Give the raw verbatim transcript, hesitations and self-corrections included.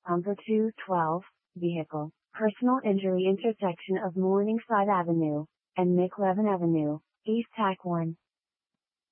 Number two twelve, Vehicle, Personal Injury intersection of Morningside Avenue and McLevin Avenue, East Tack one.